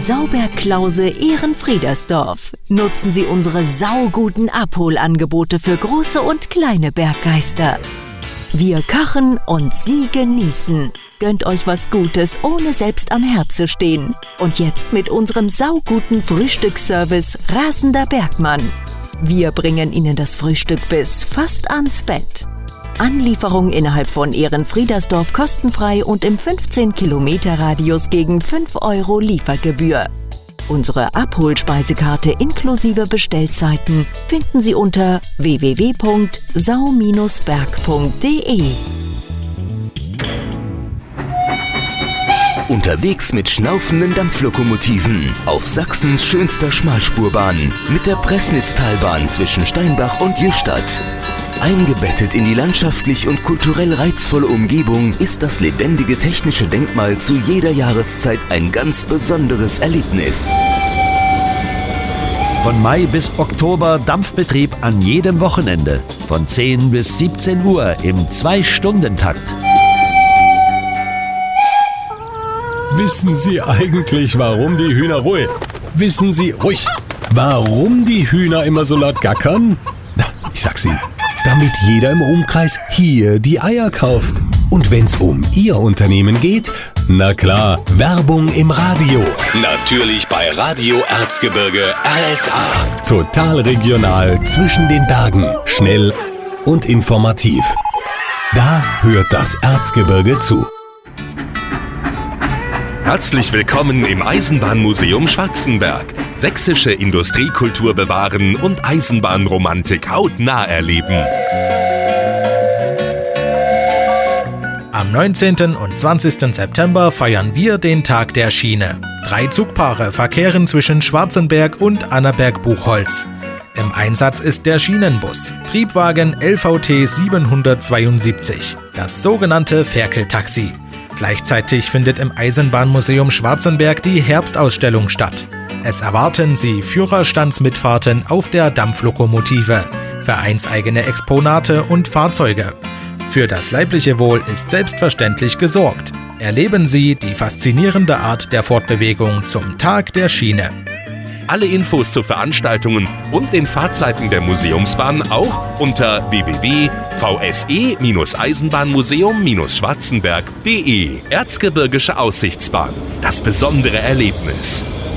Sauberklause Ehrenfriedersdorf. Nutzen Sie unsere sauguten Abholangebote für große und kleine Berggeister. Wir kochen und Sie genießen. Gönnt euch was Gutes, ohne selbst am Herd zu stehen. Und jetzt mit unserem sauguten Frühstücksservice Rasender Bergmann. Wir bringen Ihnen das Frühstück bis fast ans Bett. Anlieferung innerhalb von Ehrenfriedersdorf kostenfrei und im 15-Kilometer-Radius gegen 5 € Liefergebühr. Unsere Abholspeisekarte inklusive Bestellzeiten finden Sie unter www.sau-berg.de. Unterwegs mit schnaufenden Dampflokomotiven auf Sachsens schönster Schmalspurbahn mit der Pressnitztalbahn zwischen Steinbach und Jüstadt. Eingebettet in die landschaftlich und kulturell reizvolle Umgebung ist das lebendige technische Denkmal zu jeder Jahreszeit ein ganz besonderes Erlebnis. Von Mai bis Oktober Dampfbetrieb an jedem Wochenende. Von 10 bis 17 Uhr im 2-Stunden-Takt. Wissen Sie eigentlich, warum die Hühner ruhig? Wissen Sie ruhig, warum die Hühner immer so laut gackern? Na, ich sag's Ihnen. Damit jeder im Umkreis hier die Eier kauft. Und wenn's um Ihr Unternehmen geht, na klar, Werbung im Radio. Natürlich bei Radio Erzgebirge RSA. Total regional zwischen den Bergen, schnell und informativ. Da hört das Erzgebirge zu. Herzlich willkommen im Eisenbahnmuseum Schwarzenberg. Sächsische Industriekultur bewahren und Eisenbahnromantik hautnah erleben. Am 19. und 20. September feiern wir den Tag der Schiene. 3 Zugpaare verkehren zwischen Schwarzenberg und Annaberg-Buchholz. Im Einsatz ist der Schienenbus, Triebwagen LVT 772, das sogenannte Ferkeltaxi. Gleichzeitig findet im Eisenbahnmuseum Schwarzenberg die Herbstausstellung statt. Es erwarten Sie Führerstandsmitfahrten auf der Dampflokomotive, vereinseigene Exponate und Fahrzeuge. Für das leibliche Wohl ist selbstverständlich gesorgt. Erleben Sie die faszinierende Art der Fortbewegung zum Tag der Schiene. Alle Infos zu Veranstaltungen und den Fahrzeiten der Museumsbahn auch unter www.vse-eisenbahnmuseum-schwarzenberg.de. Erzgebirgische Aussichtsbahn. Das besondere Erlebnis.